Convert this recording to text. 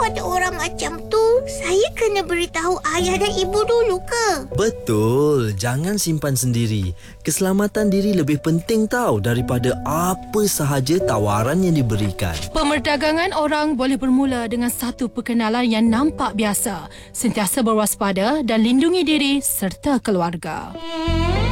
ada orang macam tu, saya kena beritahu ayah dan ibu dulu ke? Betul, jangan simpan sendiri. Keselamatan diri lebih penting tahu daripada apa sahaja tawaran yang diberikan. Pemerdagangan orang boleh bermula dengan satu perkenalan yang nampak biasa. Sentiasa berwaspada dan lindungi diri serta keluarga.